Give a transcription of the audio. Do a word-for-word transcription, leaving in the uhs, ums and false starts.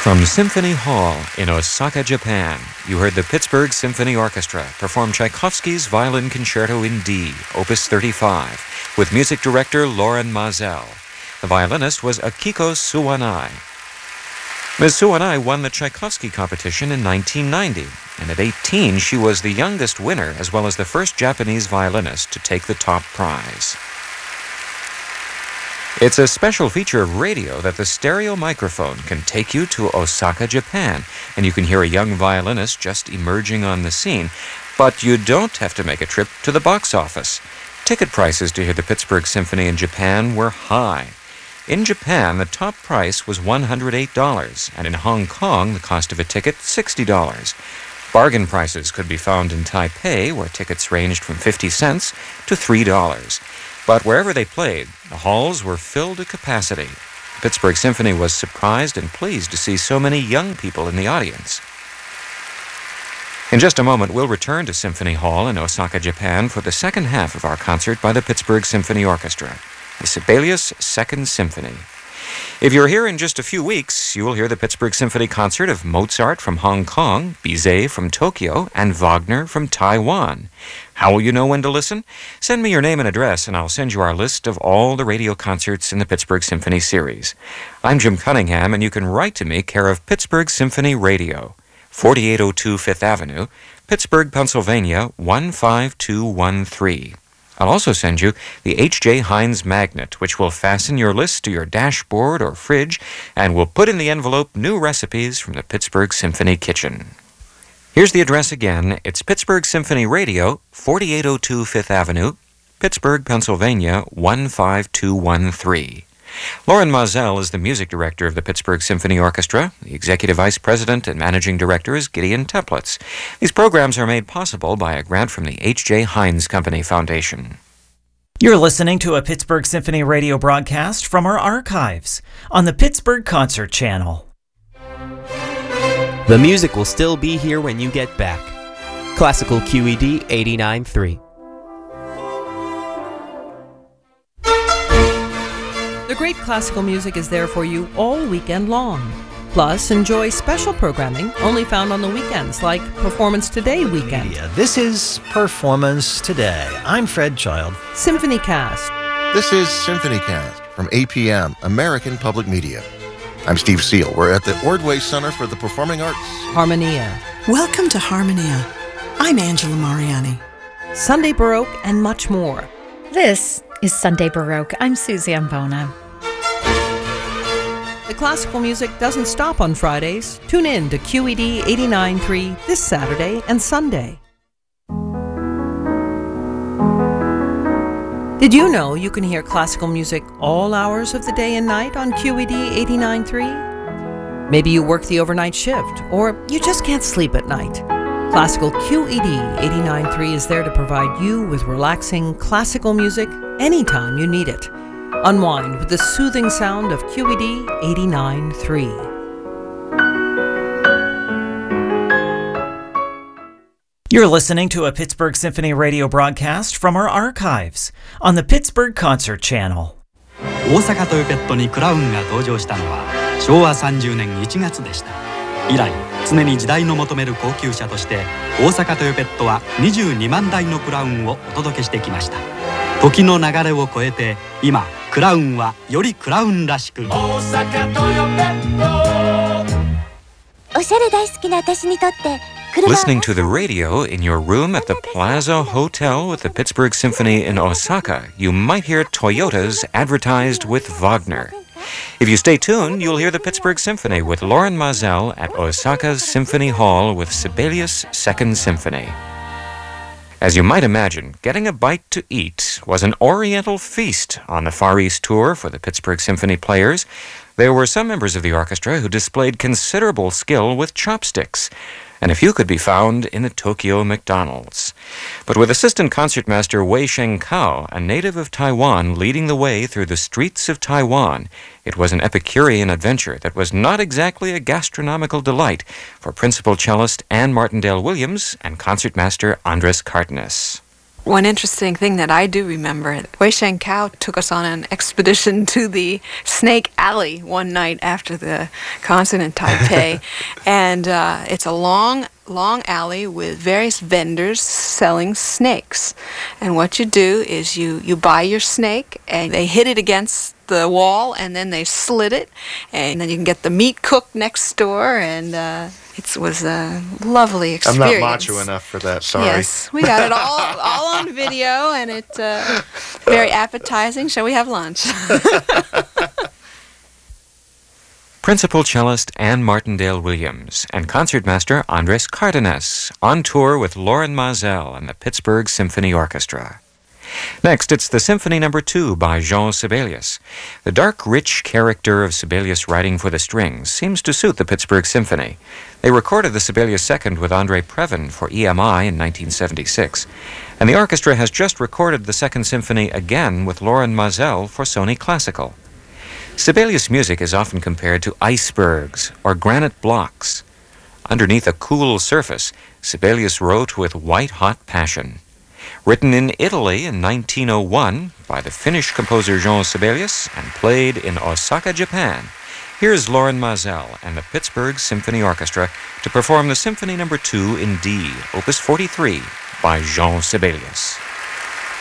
From Symphony Hall in Osaka, Japan, you heard the Pittsburgh Symphony Orchestra perform Tchaikovsky's Violin Concerto in D, Opus thirty-five, with music director Loren Maazel. The violinist was Akiko Suwanai. Miz Suwanai won the Tchaikovsky competition in nineteen ninety, and at eighteen she was the youngest winner as well as the first Japanese violinist to take the top prize. It's a special feature of radio that the stereo microphone can take you to Osaka, Japan, and you can hear a young violinist just emerging on the scene, but you don't have to make a trip to the box office. Ticket prices to hear the Pittsburgh Symphony in Japan were high. In Japan, the top price was one hundred eight dollars, and in Hong Kong, the cost of a ticket, sixty dollars. Bargain prices could be found in Taipei, where tickets ranged from fifty cents to three dollars. But wherever they played, the halls were filled to capacity. The Pittsburgh Symphony was surprised and pleased to see so many young people in the audience. In just a moment, we'll return to Symphony Hall in Osaka, Japan for the second half of our concert by the Pittsburgh Symphony Orchestra, the Sibelius Second Symphony. If you're here in just a few weeks, you will hear the Pittsburgh Symphony concert of Mozart from Hong Kong, Bizet from Tokyo, and Wagner from Taiwan. How will you know when to listen? Send me your name and address, and I'll send you our list of all the radio concerts in the Pittsburgh Symphony series. I'm Jim Cunningham, and you can write to me, care of Pittsburgh Symphony Radio, forty-eight oh two Fifth Avenue, Pittsburgh, Pennsylvania, one five two one three. I'll also send you the H J Heinz magnet, which will fasten your list to your dashboard or fridge, and will put in the envelope new recipes from the Pittsburgh Symphony kitchen. Here's the address again. It's Pittsburgh Symphony Radio, forty-eight oh two Fifth Avenue, Pittsburgh, Pennsylvania, one five two one three. Loren Maazel is the music director of the Pittsburgh Symphony Orchestra. The executive vice president and managing director is Gideon Teplitz. These programs are made possible by a grant from the H J Heinz Company Foundation. You're listening to a Pittsburgh Symphony radio broadcast from our archives on the Pittsburgh Concert Channel. The music will still be here when you get back. Classical Q E D eighty-nine point three. The great classical music is there for you all weekend long. Plus, enjoy special programming only found on the weekends, like Performance Today weekend. Yeah, this is Performance Today. I'm Fred Child. Symphony Cast. This is Symphony Cast from A P M, American Public Media. I'm Steve Seal. We're at the Ordway Center for the Performing Arts. Harmonia. Welcome to Harmonia. I'm Angela Mariani. Sunday Baroque and much more. This is Sunday Baroque. I'm Susie Ambona. The classical music doesn't stop on Fridays. Tune in to Q E D eighty-nine point three this Saturday and Sunday. Did you know you can hear classical music all hours of the day and night on Q E D eighty-nine point three? Maybe you work the overnight shift, or you just can't sleep at night. Classical Q E D eighty-nine point three is there to provide you with relaxing classical music anytime you need it. Unwind with the soothing sound of Q E D eighty-nine point three. You're listening to a Pittsburgh Symphony radio broadcast from our archives on the Pittsburgh Concert Channel. 大阪トヨペットにクラウンが登場したのはしょうわさんじゅうねんいちがつでした。以来、常に時代の求める高級車として大阪トヨペットはにじゅうにまんだいのクラウンをお届けしてきました。時の流れを超えて今クラウンはよりクラウンらしく。大阪トヨペット。おしゃれ大好きな私にとって。 Listening to the radio in your room at the Plaza Hotel with the Pittsburgh Symphony in Osaka, you might hear Toyotas advertised with Wagner. If you stay tuned, you'll hear the Pittsburgh Symphony with Loren Maazel at Osaka's Symphony Hall with Sibelius Second Symphony. As you might imagine, getting a bite to eat was an oriental feast on the Far East tour for the Pittsburgh Symphony players. There were some members of the orchestra who displayed considerable skill with chopsticks, and a few could be found in the Tokyo McDonald's. But with assistant concertmaster Wei Sheng Kao, a native of Taiwan, leading the way through the streets of Taiwan, it was an Epicurean adventure that was not exactly a gastronomical delight for principal cellist Anne Martindale Williams and concertmaster Andres Cardenas. One interesting thing that I do remember, Wei Shen Kao took us on an expedition to the Snake Alley one night after the concert in Taipei. and uh, it's a long, long alley with various vendors selling snakes. And what you do is you, you buy your snake, and they hit it against the wall, and then they slit it, and then you can get the meat cooked next door, and uh, it was a lovely experience. I'm not macho enough for that, sorry. Yes, we got it all all on video, and it's uh, very appetizing. Shall we have lunch? Principal cellist Anne Martindale Williams and concertmaster Andres Cardenas on tour with Loren Maazel and the Pittsburgh Symphony Orchestra. Next, it's the Symphony Number Two by Jean Sibelius. The dark, rich character of Sibelius writing for the strings seems to suit the Pittsburgh Symphony. They recorded the Sibelius Second with Andre Previn for E M I in nineteen seventy-six, and the orchestra has just recorded the Second Symphony again with Loren Maazel for Sony Classical. Sibelius music is often compared to icebergs or granite blocks. Underneath a cool surface, Sibelius wrote with white-hot passion. Written in Italy in nineteen oh one by the Finnish composer Jean Sibelius and played in Osaka, Japan, here's Loren Maazel and the Pittsburgh Symphony Orchestra to perform the Symphony Number Two in D, Opus forty-three, by Jean Sibelius.